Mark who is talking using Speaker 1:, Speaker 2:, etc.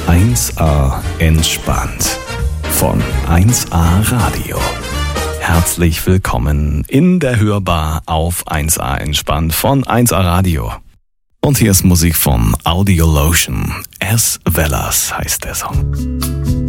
Speaker 1: 1A entspannt von 1A Radio. Herzlich willkommen in der Hörbar auf 1A entspannt von 1A Radio. Und hier ist Musik von Audiolotion. As Velas heißt der Song.